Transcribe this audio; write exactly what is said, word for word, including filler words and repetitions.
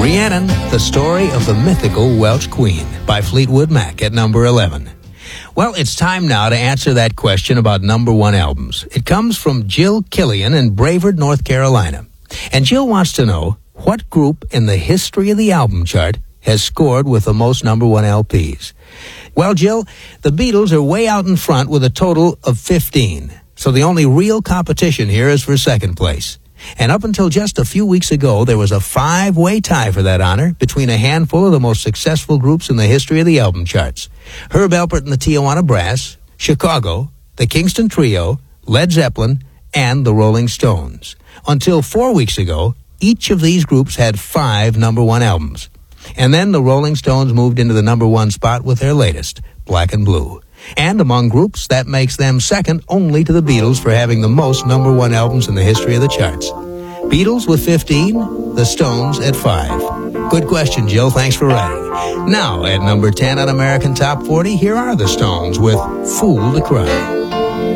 Rhiannon, The Story of the Mythical Welsh Queen by Fleetwood Mac at number eleven. Well, it's time now to answer that question about number one albums. It comes from Jill Killian in Brevard, North Carolina. And Jill wants to know what group in the history of the album chart has scored with the most number one L Ps. Well, Jill, the Beatles are way out in front with a total of fifteen. So the only real competition here is for second place. And up until just a few weeks ago, there was a five-way tie for that honor between a handful of the most successful groups in the history of the album charts. Herb Alpert and the Tijuana Brass, Chicago, the Kingston Trio, Led Zeppelin, and the Rolling Stones. Until four weeks ago, each of these groups had five number one albums. And then the Rolling Stones moved into the number one spot with their latest, Black and Blue. And among groups, that makes them second only to the Beatles for having the most number one albums in the history of the charts. Beatles with fifteen, the Stones at five. Good question, Jill. Thanks for writing. Now, at number ten on American Top forty, here are the Stones with Fool to Cry.